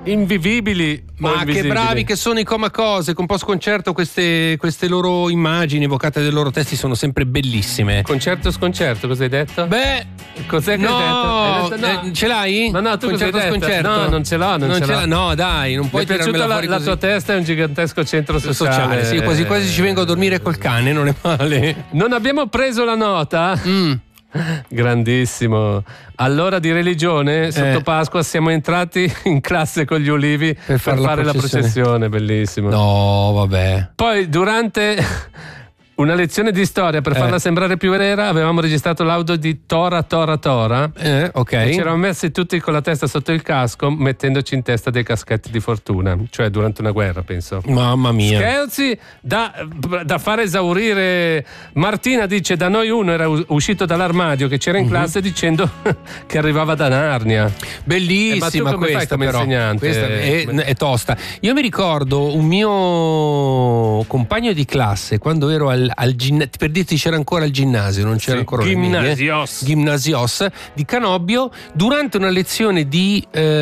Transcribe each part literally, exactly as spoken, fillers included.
invivibili. Ma che bravi che sono i Comacose, con un po' sconcerto queste, queste loro immagini evocate dai loro testi sono sempre bellissime. Concerto sconcerto, cosa hai detto? Beh, cos'è che no, hai detto? Hai detto no. Eh, ce l'hai? Ma no, tu concerto cosa hai detto? sconcerto? No, non ce l'ho, non, non ce l'ho. l'ho. No, dai, non puoi Mi è piaciuta tirarmela la, fuori la così. tua testa, è un gigantesco centro sociale. sociale sì, quasi quasi ci vengo a dormire col cane, non è male. Non abbiamo preso la nota? Mm. Grandissimo. Allora di religione sotto Eh. Pasqua siamo entrati in classe con gli ulivi per, Per fare la fare la processione. processione, bellissimo. No, vabbè. Poi durante una lezione di storia, per Eh. farla sembrare più vera, avevamo registrato l'audio di Tora Tora Tora. Eh, ok. E ci eravamo messi tutti con la testa sotto il casco, mettendoci in testa dei caschetti di fortuna, cioè durante una guerra, penso. Mamma mia. Scherzi da, da far esaurire. Martina dice: da noi uno era uscito dall'armadio che c'era in classe dicendo che arrivava da Narnia. Bellissima Eh, ma tu come fai questa come però. insegnante? Questa è, è tosta. Io mi ricordo un mio compagno di classe quando ero al, al ginnasio, per dirti c'era ancora il ginnasio, non c'era Sì, ancora Gymnasios. le Gymnasios di Canobbio. Durante una lezione di,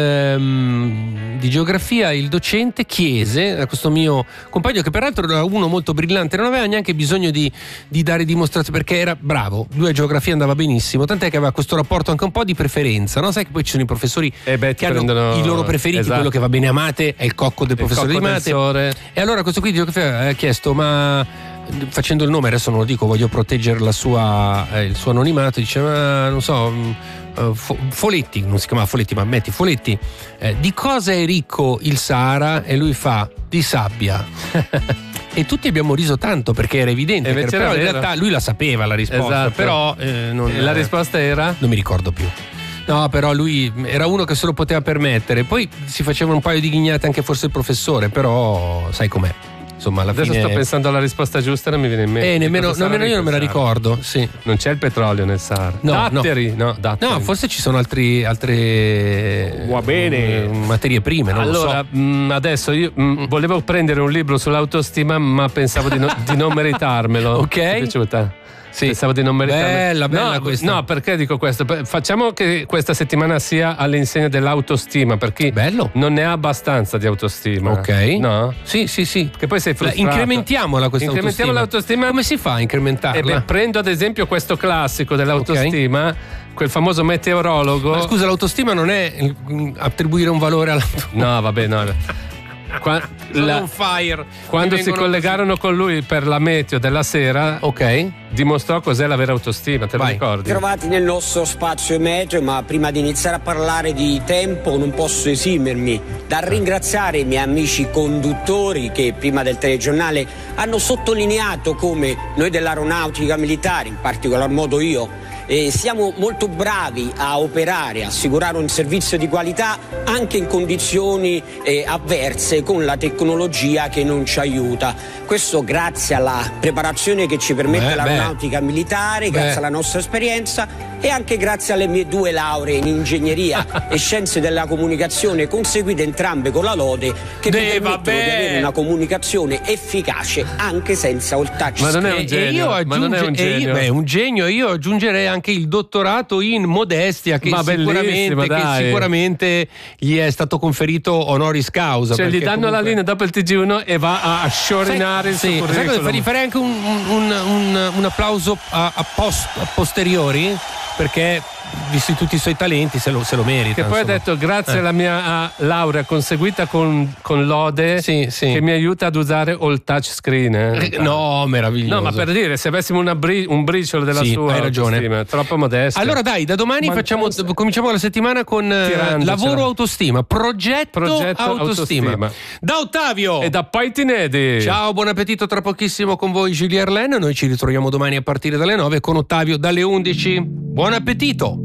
ehm, di geografia il docente chiese a questo mio compagno, che peraltro era uno molto brillante, non aveva neanche bisogno di, di dare dimostrazione perché era bravo, lui a geografia andava benissimo, tant'è che aveva questo rapporto anche un po' di preferenza, no? Sai che poi ci sono i professori Eh beh, che ti hanno prendono- i loro preferiti, esatto. quello che va bene a mate è il cocco del Il professore cocco di del mate. sole. E allora questo qui di geografia ha chiesto: ma facendo il nome, adesso non lo dico, voglio proteggere la sua, eh, il suo anonimato, dice: ma non so, mh, eh, Fo- Foletti, non si chiamava Foletti ma metti Foletti, eh, di cosa è ricco il Sahara? E lui fa: di sabbia. E tutti abbiamo riso tanto perché era evidente, E che- invece però era in vero. realtà lui la sapeva la risposta, Esatto. però eh, non, E la risposta era? non mi ricordo più. No, però lui era uno che se lo poteva permettere. Poi si facevano un paio di ghignate anche forse il professore, però sai com'è. Insomma, alla Adesso fine sto pensando alla risposta giusta, non mi viene in mente. Eh, nemmeno, Cosa sarà nemmeno io non me la ricco il Sahara? ricordo, sì. Non c'è il petrolio nel Sahara. No, datteri, no, datteri. No, forse ci sono altri, altre Va bene. eh, materie prime, non Allora, lo so. mh, adesso io mh, volevo prendere un libro sull'autostima, ma pensavo di, no- di non meritarmelo. Ok. Ti è piaciuta? Sì. Pensavo di non meritarmelo. Bella, bella no, questa. No, perché dico questo? Per- Facciamo che questa settimana sia all'insegna dell'autostima, per chi Bello. non ne ha abbastanza di autostima. Ok. No? Sì, sì, sì. Che poi sei La- frustrato. incrementiamola questa Incrementiamo autostima. l'autostima. Come si fa a incrementarla? Eh beh, prendo ad esempio questo classico dell'autostima, quel famoso meteorologo. Ma scusa, l'autostima non è mm, attribuire un valore alla No, vabbè, no. Qua- Sono la- on fire. Quando Mi si vengono collegarono con lui per la meteo della sera, Ok. dimostrò cos'è la vera autostima, te lo Vai. ricordi? Trovati nel nostro spazio meteo, ma prima di iniziare a parlare di tempo non posso esimermi dal ringraziare i miei amici conduttori che prima del telegiornale hanno sottolineato come noi dell'aeronautica militare, in particolar modo io, eh, siamo molto bravi a operare, a assicurare un servizio di qualità anche in condizioni eh, avverse, con la tecnologia che non ci aiuta. Questo grazie alla preparazione che ci permette Beh, l'aeronautica militare, Beh. grazie alla nostra esperienza e anche grazie alle mie due lauree in ingegneria e scienze della comunicazione, conseguite entrambe con la lode, che mi Beh, permettono vabbè. di avere una comunicazione efficace anche senza il touch Ma non è screen. un genio, e io ma non è un aggiunge- e io- genio. beh, un genio. Io aggiungerei anche il dottorato in modestia, che, Ma sicuramente, bellissimo, che dai. sicuramente gli è stato conferito honoris causa. Cioè, gli perché danno la comunque- linea dopo il T G uno e va a, a sciorinare il suo Sì, sai cosa curriculum. fare? Gli farei anche un, un- un- un applauso a, a post- a posteriori, perché visti tutti i suoi talenti se lo, se lo merita. Che poi ha insomma. detto grazie Eh. alla mia ah, laurea conseguita con, con lode, Sì, sì. che mi aiuta ad usare all touch screen. eh. Eh, No, meraviglioso. No, ma per dire, se avessimo una bri- un briciolo della Sì, sua hai ragione. autostima, è troppo modesto. Allora dai, da domani Ma facciamo, pensa- cominciamo la settimana con eh, Tirandocela. lavoro autostima, progetto, Progetto autostima. autostima. Da Ottavio. E da Paitinedi. Ciao, buon appetito tra pochissimo con voi Gilles Arlen. Noi ci ritroviamo domani a partire dalle nove con Ottavio dalle undici. Buon appetito.